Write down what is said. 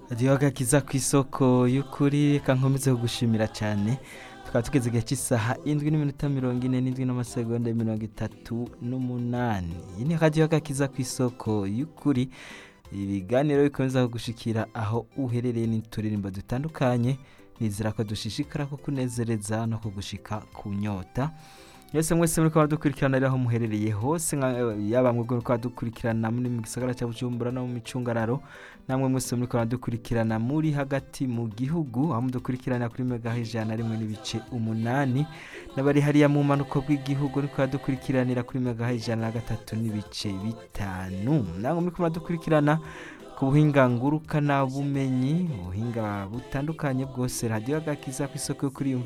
radiyo agakiza ku isoko y'ukuri reka nkomeze kugushimira cyane tukaba tugeze igihe cy'isaha 7:47 n'amasegonda 38. Iyi ni radiyo agakiza ku isoko y'ukuri, ibiganiro bikomeza kugushikira aho uherereye n'uturirimbo dutandukanye. Nizera ko dushishikara kukunezereza no kugushika ku nyota. Yese mwese muri kwa dukurikirana aho muherereye hose, yaba mwebwe kwa dukurikirana muri mu gisagara cya Bujumbura no mu micungararo, namwe mwese muri kwa dukurikirana muri hagati mu gihugu, aho mudukurikirana kuri megahertz 101.8, nabari hariya mu manuko bw'igihugu ni kwa dukurikiranira kuri megahertz 103.5. Namwe muri kwa dukurikirana ku buhinga ngurukana bumenyi, ubuhinga butandukanye bwose, radiyo agakiza ku isoko kuri